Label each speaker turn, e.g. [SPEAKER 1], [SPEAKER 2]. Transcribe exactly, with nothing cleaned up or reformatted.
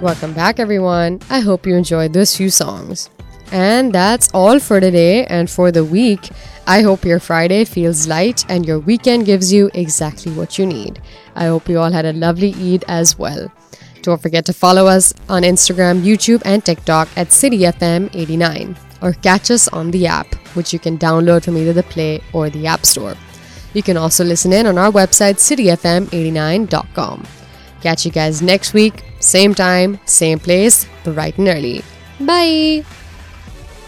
[SPEAKER 1] Welcome back, everyone. I hope you enjoyed those few songs. And that's all for today and for the week. I hope your Friday feels light and your weekend gives you exactly what you need. I hope you all had a lovely Eid as well. Don't forget to follow us on Instagram, YouTube, and TikTok at City F M eighty-nine, or catch us on the app, which you can download from either the Play or the App Store. You can also listen in on our website, city f m eighty-nine dot com. Catch you guys next week, same time, same place, bright and early. Bye!